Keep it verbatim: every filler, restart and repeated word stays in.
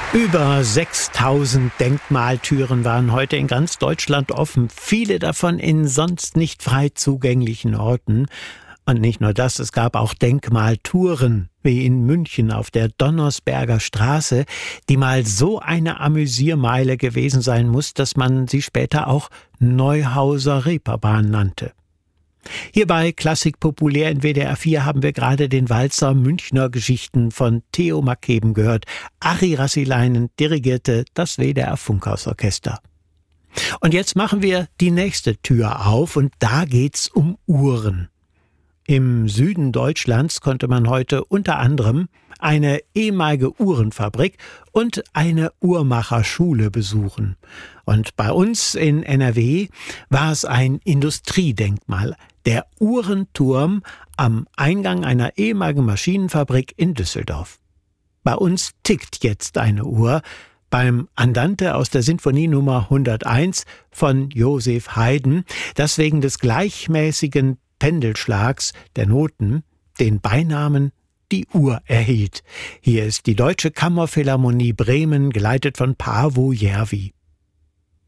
Über sechstausend Denkmaltüren waren heute in ganz Deutschland offen, viele davon in sonst nicht frei zugänglichen Orten. Und nicht nur das, es gab auch Denkmaltouren, wie in München auf der Donnersberger Straße, die mal so eine Amüsiermeile gewesen sein muss, dass man sie später auch Neuhauser Reeperbahn nannte. Hier bei Klassik populär in W D R vier haben wir gerade den Walzer Münchner Geschichten von Theo Makeben gehört. Ari Rassilainen dirigierte das W D R Funkhausorchester. Und jetzt machen wir die nächste Tür auf und da geht's um Uhren. Im Süden Deutschlands konnte man heute unter anderem eine ehemalige Uhrenfabrik und eine Uhrmacherschule besuchen. Und bei uns in N R W war es ein Industriedenkmal, der Uhrenturm am Eingang einer ehemaligen Maschinenfabrik in Düsseldorf. Bei uns tickt jetzt eine Uhr beim Andante aus der Sinfonie Nummer hunderteins von Joseph Haydn, das wegen des gleichmäßigen Pendelschlags der Noten den Beinamen die Uhr erhielt. Hier ist die Deutsche Kammerphilharmonie Bremen, geleitet von Paavo Järvi.